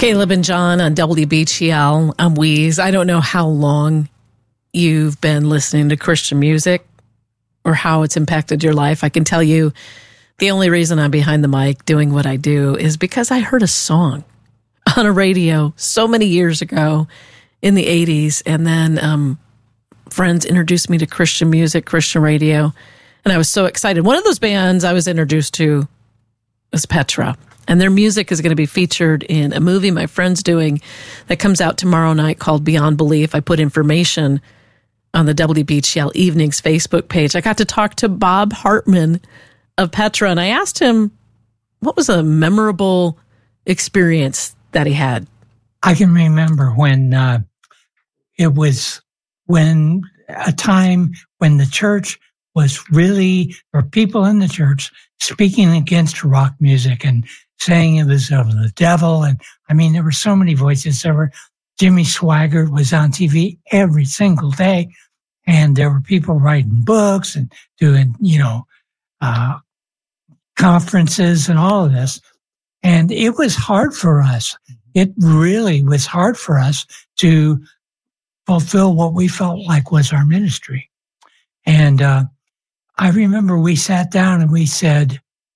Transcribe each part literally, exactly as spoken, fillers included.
Caleb and John on W B G L. I'm Weeze. I don't know how long you've been listening to Christian music or how it's impacted your life. I can tell you the only reason I'm behind the mic doing what I do is because I heard a song on a radio so many years ago in the eighties. And then um, friends introduced me to Christian music, Christian radio. And I was so excited. One of those bands I was introduced to was Petra. And their music is going to be featured in a movie my friend's doing that comes out tomorrow night called Beyond Belief. I put information on the W B G L Evenings Facebook page. I got to talk to Bob Hartman of Petra, and I asked him what was a memorable experience that he had. I can remember when uh, it was when a time when the church was really, or people in the church speaking against rock music and saying it was of the devil. And I mean, there were so many voices. There were, Jimmy Swaggart was on T V every single day. And there were people writing books and doing, you know, uh, conferences and all of this. And it was hard for us. It really was hard for us to fulfill what we felt like was our ministry. And, uh, I remember we sat down and we said,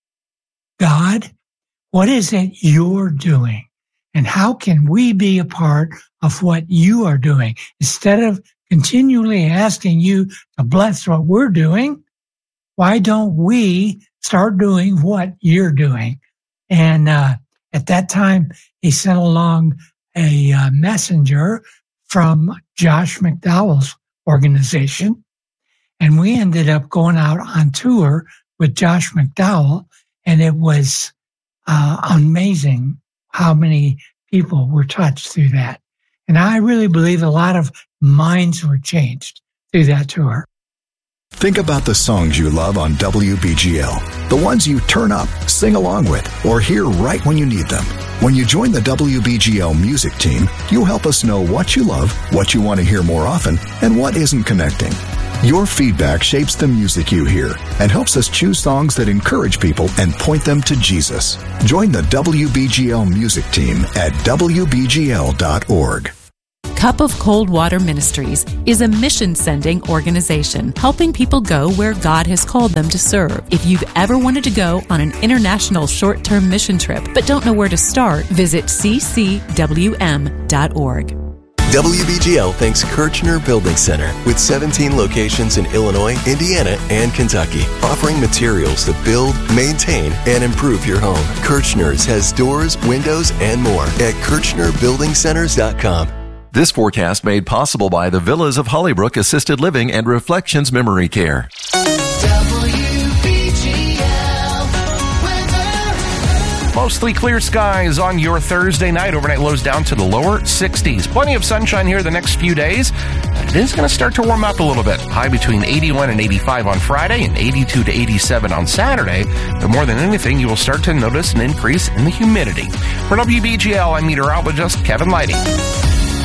God, what is it you're doing? And how can we be a part of what you are doing? Instead of continually asking you to bless what we're doing, why don't we start doing what you're doing? And uh, at that time, he sent along a uh, messenger from Josh McDowell's organization. And we ended up going out on tour with Josh McDowell, and it was uh, amazing how many people were touched through that. And I really believe a lot of minds were changed through that tour. Think about the songs you love on W B G L, the ones you turn up, sing along with, or hear right when you need them. When you join the W B G L music team, you'll help us know what you love, what you want to hear more often, and what isn't connecting. Your feedback shapes the music you hear and helps us choose songs that encourage people and point them to Jesus. Join the W B G L music team at W B G L dot org. Cup of Cold Water Ministries is a mission-sending organization helping people go where God has called them to serve. If you've ever wanted to go on an international short-term mission trip but don't know where to start, visit c c w m dot org. W B G L thanks Kirchner Building Center with seventeen locations in Illinois, Indiana, and Kentucky, offering materials to build, maintain, and improve your home. Kirchner's has doors, windows, and more at kirchner building centers dot com. This forecast made possible by the Villas of Hollybrook Assisted Living and Reflections Memory Care. Mostly clear skies on your Thursday night. Overnight lows down to the lower sixties. Plenty of sunshine here the next few days. It is going to start to warm up a little bit. High between eighty-one and eighty-five on Friday and eighty-two to eighty-seven on Saturday. But more than anything, you will start to notice an increase in the humidity. For W B G L, I'm meteorologist Kevin Lighty.